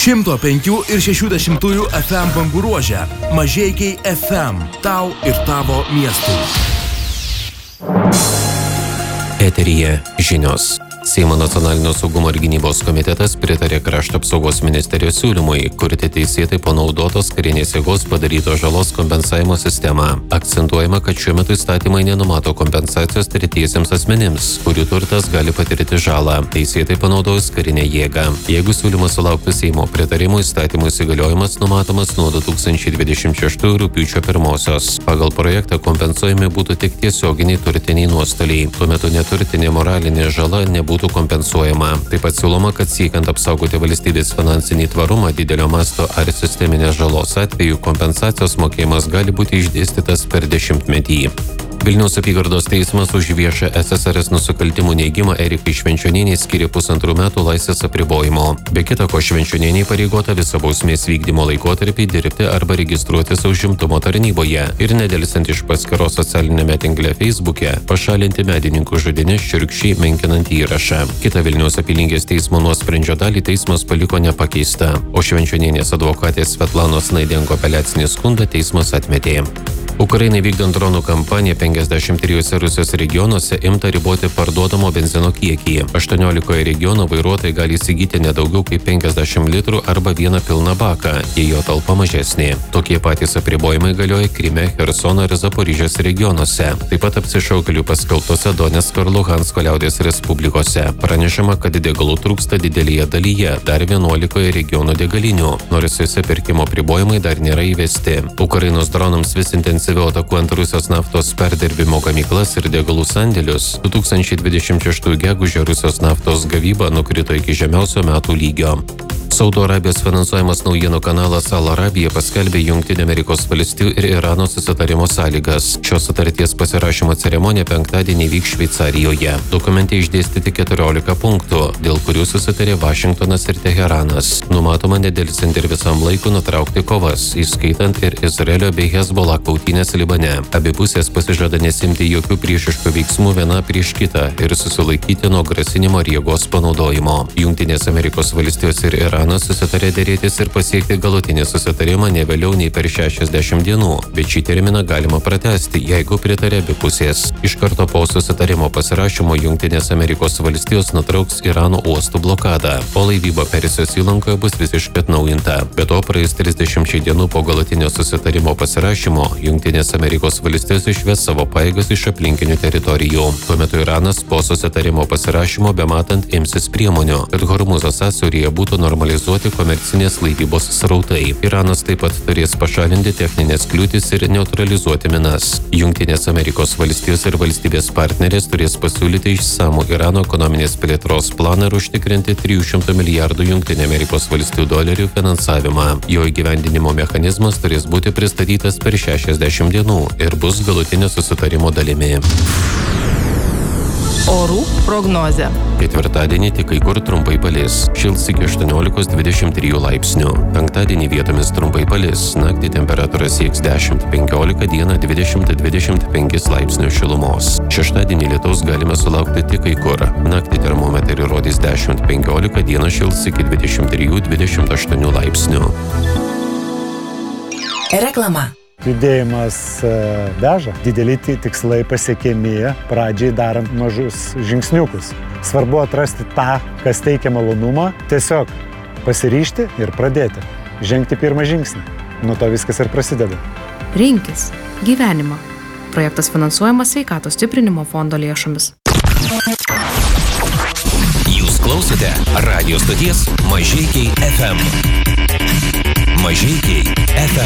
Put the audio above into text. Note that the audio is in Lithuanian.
105 ir 60 FM bangų ruože. Mažeikiai FM. Tau ir tavo miestui. Eteryje žinios. Seimo nacionalinio saugumo ir gynybos komitetas pritarė Krašto apsaugos ministerijos siūlymui kurti teisėtai panaudotos karinės jėgos padarytos žalos kompensavimo sistemą. Akcentuojama, kad šiuo metu įstatymai nenumato kompensacijos tretiesiems asmenims, kurių turtas gali patirti žalą, teisėtai panaudojus karinę jėgą. Jeigu siūlymas sulauktų Seimo pritarimo, įstatymų įsigaliojimas numatomas nuo 2026 rugpjūčio 1. Pagal projektą kompensuojami būtų tik tiesioginiai turtiniai nuostoliai. Tuo metu neturtinė moralinė žala nebūtų kompensuojama. Taip pat siūloma, kad siekiant apsaugoti valstybės finansinį tvarumą didelio masto ar sisteminės žalos atveju kompensacijos mokėjimas gali būti išdėstytas per 10-metį. Vilniaus apygardos teismas už viešą SSRS nusikaltimų neigimą Erikai Švenčionienei skyrė 1,5 metų laisvės apribojimo. Be kita ko, Švenčionienei pareigota visą bausmės vykdymo laikotarpį dirbti arba registruotis užimtumo tarnyboje ir nedelsiant iš paskyros socialinėme tinkle Facebook'e pašalinti medininkų žudynės šiurkščiai menkinant įrašą. Kita Vilniaus apylinkės teismo nuosprendžio dalį teismas paliko nepakeistą, o Švenčionienės advokatės Svetlanos Naidenko apeliacinį skundą teismas atmetė. Ukrainai vykdant dronų kampaniją 53 Rusijos regionuose imta riboti parduodamo benzino kiekį. 18 regionų vairuotojai gali įsigyti nedaugiau kaip 50 litrų arba vieną pilną baką, jei jo talpa mažesnė. Tokie patys apribojimai galioja Kryme, Chersono ir Zaporižės regionuose. Taip pat apsišaukėlių paskelbtose Donecko ir Luhansko liaudies respublikose. Pranešama, kad degalų trūksta didelėje dalyje, dar 11 regionų degalinių, nors juose pirkimo apribojimai dar nėra įvesti. Ukrainos dronams vis intensyviau atakuojant Rusijos naftos perdirbimo gamyklas ir degalų sandėlius, 2026 gegužę Rusijos naftos gavyba nukrito iki žemiausio metų lygio. Saudo Arabijos finansuojamas naujienų kanalas Al Arabija paskelbė Jungtinių Amerikos valstijų ir Irano susitarimo sąlygas. Šios sutarties pasirašymo ceremonija penktadienį vyks Šveicarijoje. Dokumente išdėstyti 14 punktų, dėl kurių susitarė Vašingtonas ir Teheranas. Numatoma nedelsiant ir visam laiku nutraukti kovas, įskaitant ir Izraelio bei Hezbollah kautynės Libane. Abi pusės pasižada nesimti jokių priešiškų veiksmų viena prieš kitą ir susilaikyti nuo grasinimo ir jėgos panaudojimo. Jungtinės Amerikos valstijos ir Iranas susitarė dėrėtis ir pasiekti galutinį susitarimą ne vėliau nei per 60 dienų, bet šį terminą galima pratęsti, jeigu pritarė abi pusės. Iš karto po susitarimo pasirašymo Jungtinės Amerikos valstijos nutrauks Irano uostų blokadą, o laivyba Persijos įlankoje bus visiškai atnaujinta. Be to, praėjus 30 dienų po galutinio susitarimo pasirašymo, Jungtinės Amerikos valstijos išves savo pajėgas iš aplinkinių teritorijų. Tuo metu Iranas po susitarimo pasirašymo bematant imsis priemonių, kad Hormuzo sąsiauryje būtų normalizuoti komercinės laivybos srautai. Iranas taip pat turės pašalinti techninės kliūtis ir neutralizuoti minas. Jungtinės Amerikos valstijos ir valstybės partnerės turės pasiūlyti išsamų Irano ekonominės plėtros planą ir užtikrinti 300 milijardų Jungtinių Amerikos valstijų dolerių finansavimą. Jo įgyvendinimo mechanizmas turės būti pristatytas per 60 dienų ir bus galutinio susitarimo dalimi. Orų prognozė. Ketvirtadienį tik kai kur trumpai palis. Šils iki 18-23 laipsnių. Penktadienį vietomis trumpai palis. Naktį temperatūra sieks 10-15, dieną 20-25 laipsnių šilumos. Šeštadienį lietaus galime sulaukti tik kai kur. Naktį termometrai rodys 10-15, dieną šils iki 23-28 laipsnių. Reklama. Judėjimas veža, dideli tikslai pasiekiami pradžiai darant mažus žingsniukus. Svarbu atrasti tą, kas teikia malonumą, tiesiog pasiryžti ir pradėti. Žengti pirmą žingsnį. Nuo to viskas ir prasideda. Rinkis gyvenimą. Projektas finansuojamas Sveikatos stiprinimo fondo lėšomis. Jūs klausote radijo stoties Mažeikiai FM. Mažeikiai FM.